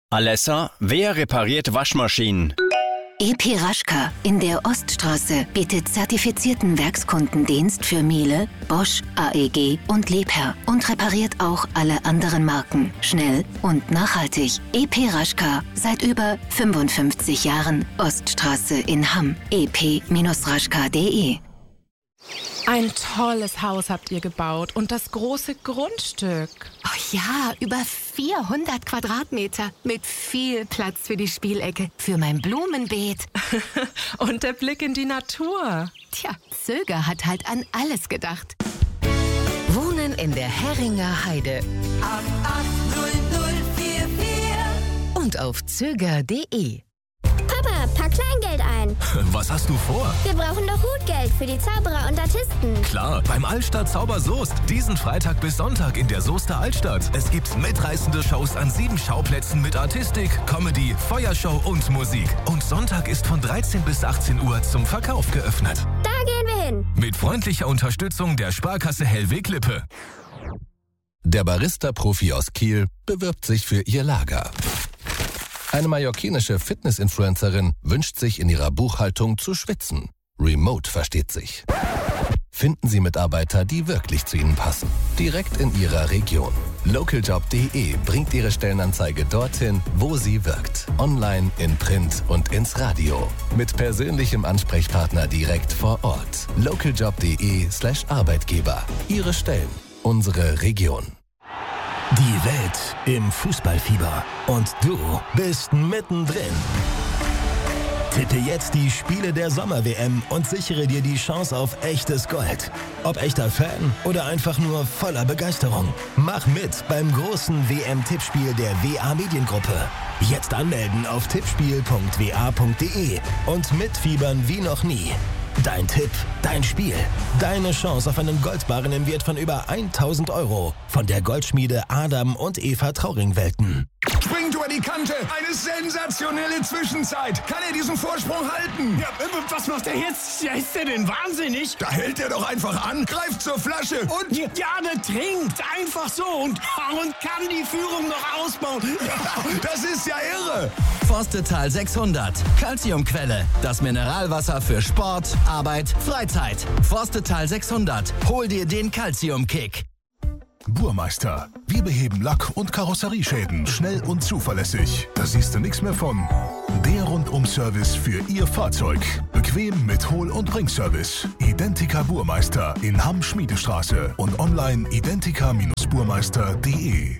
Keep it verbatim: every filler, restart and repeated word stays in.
Alessa, wer repariert Waschmaschinen? E P Raschka in der Oststraße bietet zertifizierten Werkskundendienst für Miele, Bosch, A E G und Liebherr und repariert auch alle anderen Marken. Schnell und nachhaltig. E P Raschka seit über fünfundfünfzig Jahren. Oststraße in Hamm. e p raschka punkt de. Ein tolles Haus habt ihr gebaut und das große Grundstück. Oh ja, über vierhundert Quadratmeter mit viel Platz für die Spielecke, für mein Blumenbeet. Und der Blick in die Natur. Tja, Zöger hat halt an alles gedacht. Wohnen in der Herringer Heide. acht acht null null vier vier Und auf zöger punkt de. Papa, pack Kleingeld ein. Was hast du vor? Wir brauchen doch Hutgeld für die Zauberer und Artisten. Klar, beim Altstadt Zaubersoest. Diesen Freitag bis Sonntag in der Soester Altstadt. Es gibt mitreißende Shows an sieben Schauplätzen mit Artistik, Comedy, Feuershow und Musik. Und Sonntag ist von dreizehn bis achtzehn Uhr zum Verkauf geöffnet. Da gehen wir hin. Mit freundlicher Unterstützung der Sparkasse Hellweg-Lippe. Der Barista-Profi aus Kiel bewirbt sich für ihr Lager. Eine mallorquinische Fitness-Influencerin wünscht sich in ihrer Buchhaltung zu schwitzen. Remote versteht sich. Finden Sie Mitarbeiter, die wirklich zu Ihnen passen. Direkt in Ihrer Region. Localjobs punkt de bringt Ihre Stellenanzeige dorthin, wo sie wirkt. Online, in Print und ins Radio. Mit persönlichem Ansprechpartner direkt vor Ort. Localjobs punkt de slash Arbeitgeber. Ihre Stellen. Unsere Region. Die Welt im Fußballfieber und du bist mittendrin. Tippe jetzt die Spiele der Sommer-W M und sichere dir die Chance auf echtes Gold. Ob echter Fan oder einfach nur voller Begeisterung. Mach mit beim großen W M-Tippspiel der W A Mediengruppe. Jetzt anmelden auf tippspiel punkt w a punkt de und mitfiebern wie noch nie. Dein Tipp, dein Spiel, deine Chance auf einen Goldbarren im Wert von über tausend Euro von der Goldschmiede Adam und Eva Trauring-Welten. Springt über die Kante, eine sensationelle Zwischenzeit. Kann er diesen Vorsprung halten? Ja, was macht er jetzt? Ja, ist der denn wahnsinnig? Da hält er doch einfach an, greift zur Flasche und... Ja, ja, der trinkt einfach so und, und kann die Führung noch ausbauen. Das ist ja irre. Forstetal sechshundert, Calciumquelle. Das Mineralwasser für Sport, Arbeit, Freizeit. Forstetal sechshundert, hol dir den Calcium-Kick. Burmeister. Wir beheben Lack- und Karosserieschäden schnell und zuverlässig. Da siehst du nichts mehr von. Der Rundum-Service für Ihr Fahrzeug. Bequem mit Hol- und Bringservice. Identica Burmeister in Hamm-Schmiedestraße und online identica Bindestrich burmeister punkt de.